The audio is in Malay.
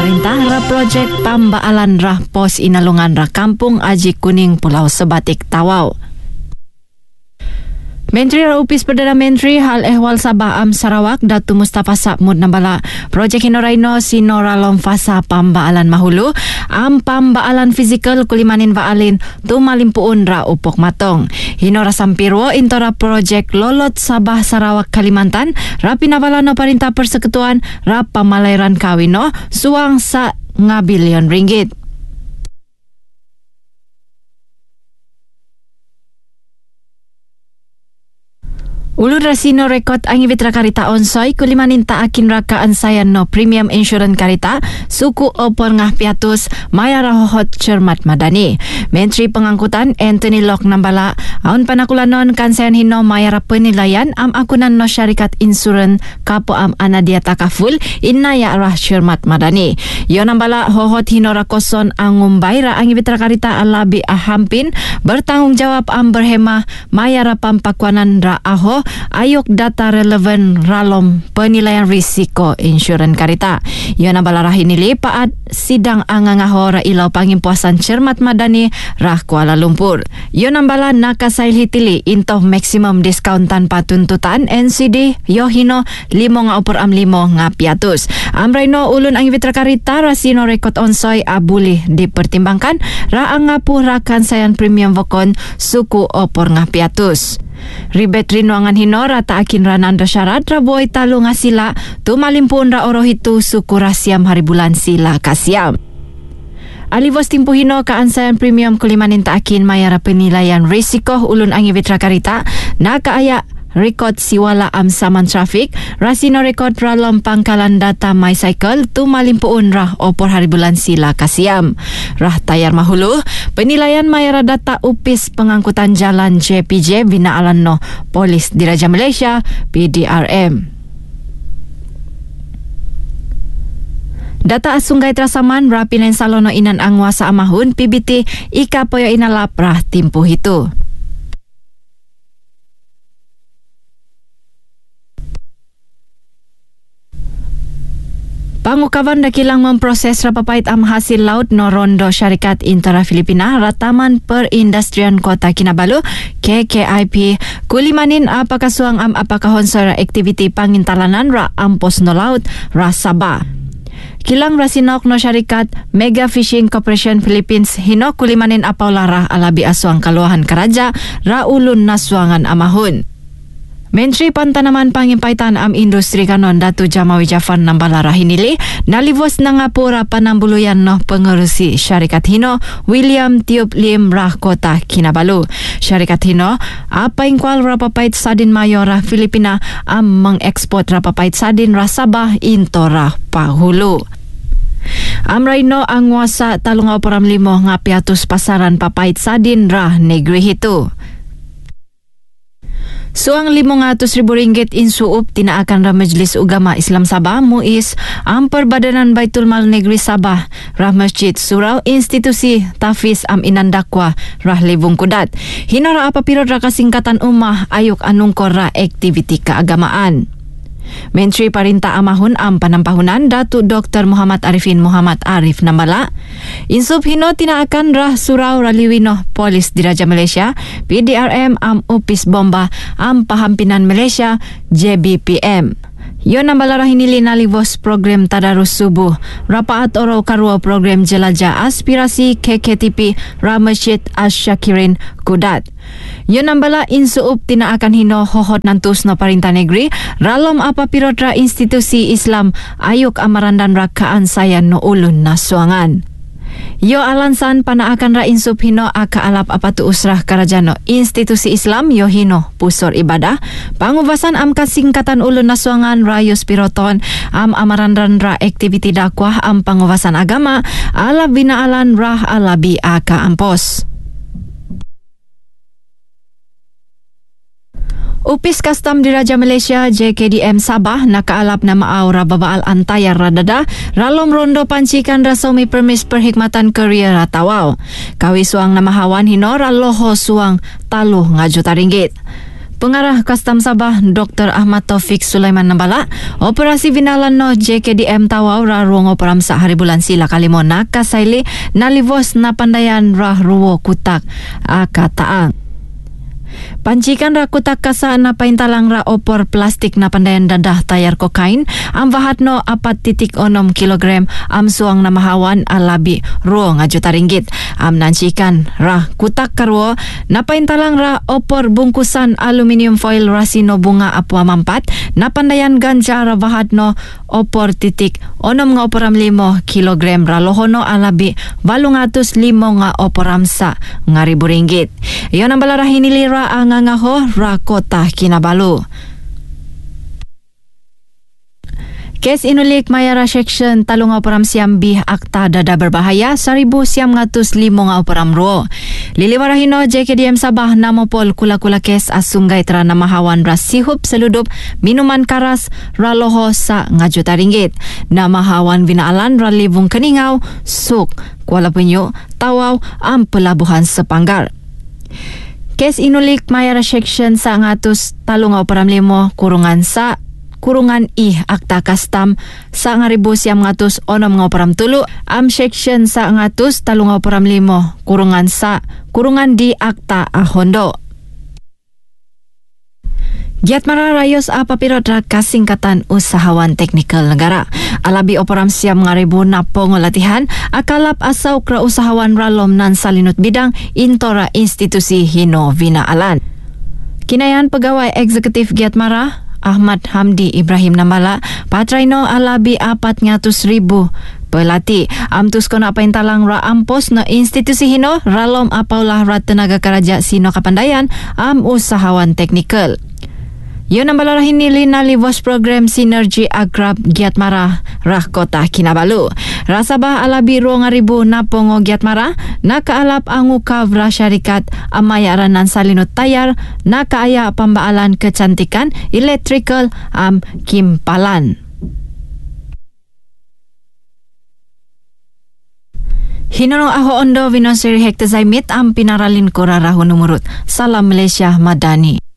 Parintah ra projek pambaalan ra pos inalungan ra Kampung Aji Kuning Pulau Sebatik Tawau. Menteri Raupis Perdana Menteri Hal Ehwal Sabah Am Sarawak Datu Mustafa Sapmud nambala projek Hinoraino Sinora Lomfasa pambaalan mahulu am pambaalan fizikal kulimanin vaalin tumalimpuun ra upok matong. Hinora sampirwo intora projek Lolot Sabah Sarawak Kalimantan ra pinabalano Parintah Persekutuan ra pamalairan kawino suang sa ngabilion ringgit. Ulun rasino rekod ang ibitra karita onsoy kulimanin taakin raka ansayan no premium insurance karita suku opor ngah piatus maya rahohot cermat madani. Menteri Pengangkutan Anthony Locke nambala aun panakulanon kansayan hino maya ra penilaian am akunan no syarikat insurance kapo am anadia takaful inaya rah cermat madani. Yo nambala hohot hino rakoson ang ngumbay ra ang ibitra karita alabi ahampin bertanggungjawab am berhema maya ra pampakwanan ra aho ayok data relevan ralom penilaian risiko insurans karita. Yon abalarahin nili paat sidang angangaho ra ilaw pangimpuasan cermat madani rah Kuala Lumpur. Yon ambala nakasail hitili into maximum discount tanpa tuntutan NCD yohino 5.5 nga piatus. Amrayno ulun ang ibitra karita rasino rekod onsoy abuli dipertimbangkan ra ang ngapura kansayan premium vokon suku opor nga piatus. Ribet rinuangan hinora taakin rananda syarat raboy talo nga sila tumalimpun ra orohitu suku rasiam hari bulan sila kasiam. Alivos timpu hino kaansayan premium kulimanin taakin mayara penilaian risiko ulun ang ibitra karita nakaaya rekod siwala am saman trafik rasino rekod ralom pangkalan data my cycle tumalimpuun rah opor hari bulan sila kasiam. Rah tayar mahulu penilaian mayara data upis pengangkutan jalan JPJ binaalan no Polis Diraja Malaysia PDRM. Data Sungai Trasaman rapinen salono inan angwa sa amahun PBT ika poyo inalap rah timpu hitu. Pangukaban dakilang memproses rapapait am hasil laut no rondo syarikat Intera Filipina Rataman Perindustrian Kota Kinabalu KKIP kulimanin apakasuang am apakahonsor aktiviti pangintalanan ra ampos no laut ra Sabah. Kilang rasinok no syarikat Mega Fishing Corporation Philippines hino kulimanin apaulara alabi aswang kaluahan karaja ra ulun naswangan amahun. Menteri Pantanaman Pangimpaitan am Industri Kanon Datu Jamawi Jafar nambalara hinili nalivos na nga pura panambuluyan no pengerusi syarikat hino William Tiup Lim rah Kota Kinabalu. Syarikat hino apaing kwal rapapait sadin mayor rah Filipina am mengeksport rapapait sadin rah Sabah into rah Pahulu. Amrayno ang wasa 3.5 nga piatus pasaran papait sadin rah Negri Hitu. Suang 500,000 ringgit insuup tinaakan ra Majlis Ugama Islam Sabah MUIS ang Perbadanan Baitul Mal Negeri Sabah rah Masjid Surau Institusi Tafiz am Inandakwa rah Lebung Kudat. Hinara apapirod ra kasingkatan umah ayok anungkor ra aktiviti keagamaan. Menteri Parintah Amahun am Panampahunan Datu Dr. Muhammad Arifin Muhammad Arif nambala insub hino tinaakan rah surau raliwino Polis Diraja Malaysia PDRM am upis bomba am Pahampinan Malaysia JBPM. Yon nambala hinili nalivos program tadarus subuh rapaat oro karua program jelajah aspirasi KKTP ra Masjid Asy-Syakirin Kudat. Yon nambala insuup tinaakan hino hohot nantus no Parintah Negeri ralom apapirod ra institusi Islam ayuk amarandan ra kaansayan no ulun na suangan. Yo alansan panaakan ra insup hino akaalap apatu usrah karajano institusi Islam yo hino pusor ibadah pangubasan am kasingkatan ulun nasuangan rayos piroton am amarandan ra aktiviti dakwah am pangubasan agama ala binaalan rah alabi aka ampos. Upis Kastam Diraja Malaysia JKDM Sabah nakaalap na maaura babaal antayar radada ralom rondo pancikan rasomi permis perhikmatan Korea ratawau. Kawi suang namahawan hino raloho suang 3 juta ringgit. Pengarah Kastam Sabah Dr. Ahmad Taufik Sulaiman nambala operasi binalan no JKDM tawau ra ruang operam sa hari bulan sila kalimo na kasaili nalivos na pandayan ra ruwo kutak akataang. Pancikan ra kutak kasa na paintalang ra opor plastik na pandayan dadah tayar kokain ang bahat no 4.6 kilogram am suang na mahawan alabi ruo nga juta ringgit. Am nancikan ra kutak karwo na paintalang ra opor bungkusan aluminium foil rasino bunga apwa mampat na pandayan ganja ra bahat no opor titik onom nga oporam 5 kilogram ra lohono alabi 805 nga oporam sa nga ribu ringgit. Iyon ang balara hinilira ang ngaho ra kota Kinabalu. Kes inulik mayara section 3 bih akta dada berbahaya 1,105 nga operam ruo. Liliwarahino JKDM Sabah namopol kula-kula kes asunggay tra na mahawan ra sihup seludup minuman karas ra loho sa nga juta ringgit. Na mahawan binaalan ra libong keningaw suk Kuala Penyu tawaw ang pelabuhan Sepanggar. Kes inulik mayara section sa ngatus 305 kurungan akta kastam sa nga ribu siyam ngatus onom nga operam tulu am section sa ngatus 305 kurungan di akta ahondo. Giat mararayos papirot ra kasingkatan usahawan teknikal negara. Alabi operam siyam nga ribu na pongolatihan akalap asaw kra usahawan ralom nan salinut bidang intora institusi hino vinaalan. Kinayan pegawai eksekutif Giat Mara Ahmad Hamdi Ibrahim nambala patray no alabi 400,000 pelati amtus kono paintalang ra ampos no institusi hino ralom apaulah ra tenaga karaja sino kapandayan am usahawan teknikal. Yun ang balarahin nili na Livos Program Synergy Agrab Giat Mara rah kota Kinabalu. Rasabah alabi ruang ribu na pongo Giat Mara nakaalap ang ukav ra syarikat amayaran ng salinut tayar nakaaya pambaalan kecantikan electrical am kimpalan. Hinunong aho ondo vinosiri hekta zaimit am pinaralin ko raraho numurut. Salam Malaysia Madani.